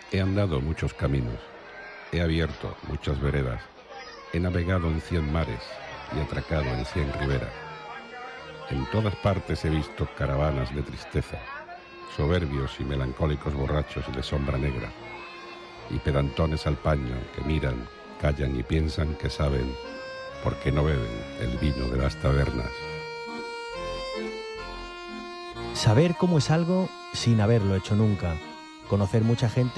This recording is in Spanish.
He andado muchos caminos, he abierto muchas veredas, he navegado en 100 mares y atracado en 100 riberas. En todas partes he visto caravanas de tristeza, soberbios y melancólicos borrachos de sombra negra, y pedantones al paño que miran, callan y piensan que saben, porque no beben el vino de las tabernas. Saber cómo es algo sin haberlo hecho nunca. Conocer mucha gente